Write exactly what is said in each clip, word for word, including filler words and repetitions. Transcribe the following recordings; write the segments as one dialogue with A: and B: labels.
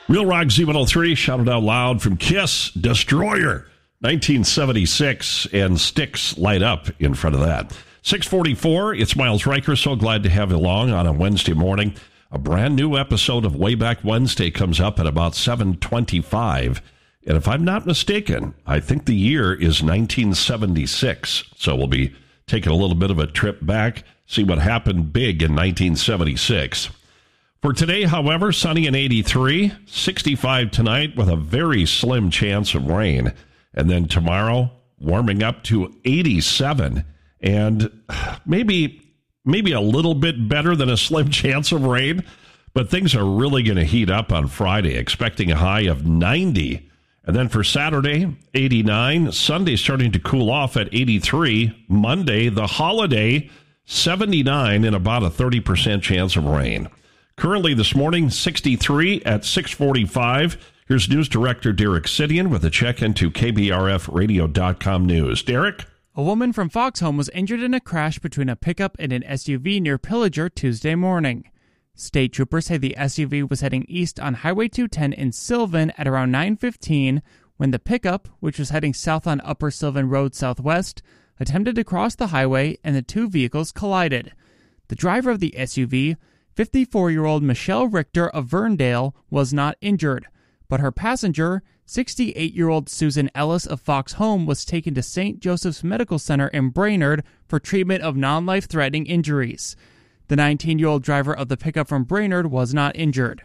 A: Real Rock Z one oh three, shouted out loud from Kiss, Destroyer, nineteen seventy-six, and Sticks Light Up in front of that. six forty-four, it's Miles Riker. So glad to have you along on a Wednesday morning. A brand new episode of Way Back Wednesday comes up at about seven twenty-five. And if I'm not mistaken, I think the year is nineteen seventy-six. So we'll be taking a little bit of a trip back, see what happened big in nineteen seventy-six. For today, however, sunny and eighty-three, sixty-five tonight with a very slim chance of rain. And then tomorrow, warming up to eighty-seven, and maybe maybe a little bit better than a slim chance of rain, but things are really going to heat up on Friday, expecting a high of ninety. And then for Saturday, eighty-nine, Sunday starting to cool off at eighty-three, Monday, the holiday, seventy-nine, and about a thirty percent chance of rain. Currently this morning, sixty-three at six forty-five. Here's News Director Derek Sidian with a check into K B R F radio dot com news. Derek?
B: A woman from Foxhome was injured in a crash between a pickup and an S U V near Pillager Tuesday morning. State troopers say the S U V was heading east on Highway two ten in Sylvan at around nine fifteen when the pickup, which was heading south on Upper Sylvan Road Southwest, attempted to cross the highway and the two vehicles collided. The driver of the S U V, fifty-four-year-old Michelle Richter of Verndale, was not injured, but her passenger, sixty-eight-year-old Susan Ellis of Foxhome, was taken to Saint Joseph's Medical Center in Brainerd for treatment of non-life-threatening injuries. The nineteen-year-old driver of the pickup from Brainerd was not injured.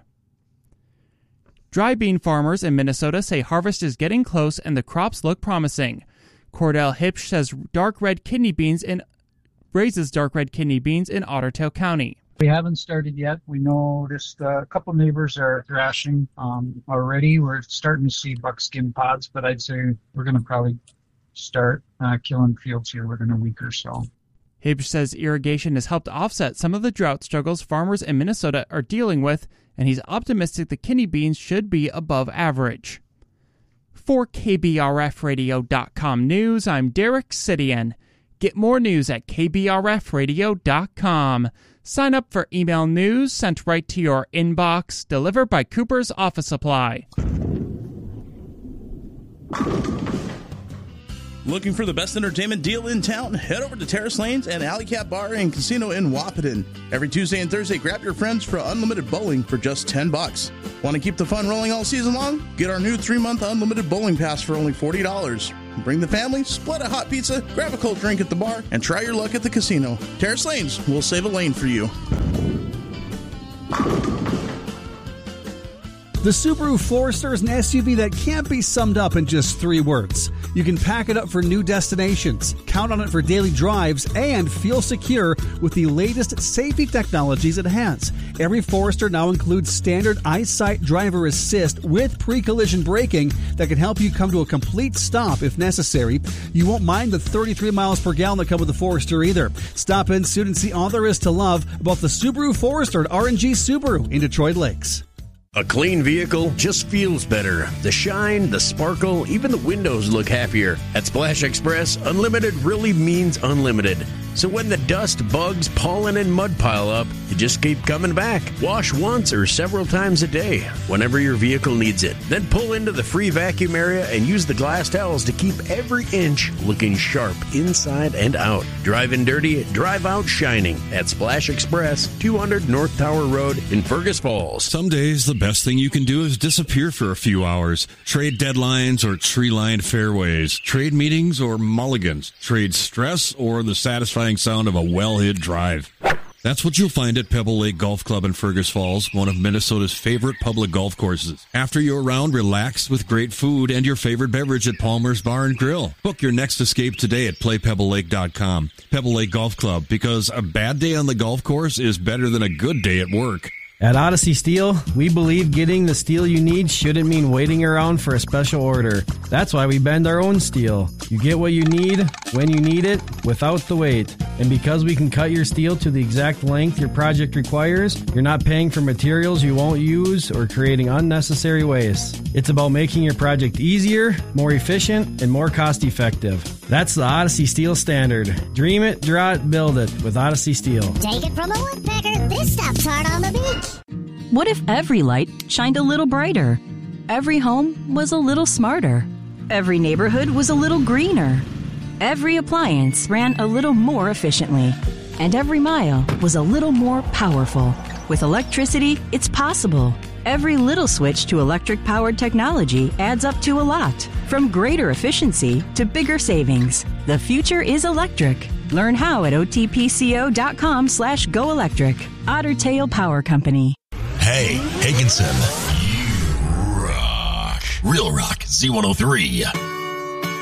B: Dry bean farmers in Minnesota say harvest is getting close and the crops look promising. Cordell Hipsch says dark red kidney beans in, raises dark red kidney beans in Ottertail County.
C: We haven't started yet. We noticed uh, a couple neighbors are thrashing um, already. We're starting to see buckskin pods, but I'd say we're going to probably start uh, killing fields here within a week or so.
B: Hibsch says irrigation has helped offset some of the drought struggles farmers in Minnesota are dealing with, and he's optimistic the kidney beans should be above average. For K B R F radio dot com news, I'm Derek Sidian. Get more news at K B R F radio dot com. Sign up for email news sent right to your inbox, delivered by Cooper's Office Supply.
D: Looking for the best entertainment deal in town? Head over to Terrace Lanes and Alley Cat Bar and Casino in Wahpeton. Every Tuesday and Thursday, grab your friends for unlimited bowling for just ten bucks. Want to keep the fun rolling all season long? Get our new three-month unlimited bowling pass for only forty dollars. Bring the family, split a hot pizza, grab a cold drink at the bar, and try your luck at the casino. Terrace Lanes, we'll save a lane for you.
E: The Subaru Forester is an S U V that can't be summed up in just three words. You can pack it up for new destinations, count on it for daily drives, and feel secure with the latest safety technologies it has. Every Forester now includes standard EyeSight driver assist with pre-collision braking that can help you come to a complete stop if necessary. You won't mind the thirty-three miles per gallon that come with the Forester either. Stop in soon and see all there is to love about the Subaru Forester at R and G Subaru in Detroit Lakes.
F: A clean vehicle just feels better. The shine, the sparkle, even the windows look happier. At Splash Express, unlimited really means unlimited. So when the dust, bugs, pollen, and mud pile up, you just keep coming back. Wash once or several times a day, whenever your vehicle needs it. Then pull into the free vacuum area and use the glass towels to keep every inch looking sharp inside and out. Driving dirty, drive out shining at Splash Express, two hundred North Tower Road in Fergus Falls.
G: Some days the best thing you can do is disappear for a few hours. Trade deadlines or tree-lined fairways. Trade meetings or mulligans. Trade stress or the satisfying sound of a well-hit drive. That's what you'll find at Pebble Lake Golf Club in Fergus Falls, one of Minnesota's favorite public golf courses. After your round, relax with great food and your favorite beverage at Palmer's Bar and Grill. Book your next escape today at play pebble lake dot com. Pebble Lake Golf Club, because a bad day on the golf course is better than a good day at work.
H: At Odyssey Steel, we believe getting the steel you need shouldn't mean waiting around for a special order. That's why we bend our own steel. You get what you need, when you need it, without the wait. And because we can cut your steel to the exact length your project requires, you're not paying for materials you won't use or creating unnecessary waste. It's about making your project easier, more efficient, and more cost-effective. That's the Odyssey Steel standard. Dream it, draw it, build it with Odyssey Steel.
I: Take it from a woodpecker, this stuff's hard on the beach. What if every light shined a little brighter? Every home was a little smarter. Every neighborhood was a little greener. Every appliance ran a little more efficiently. And every mile was a little more powerful. With electricity, it's possible. Every little switch to electric-powered technology adds up to a lot. From greater efficiency to bigger savings. The future is electric. Learn how at otpco.com slash go electric. Otter Tail Power Company.
J: Hey, Higginson. You rock. Real Rock Z one oh three.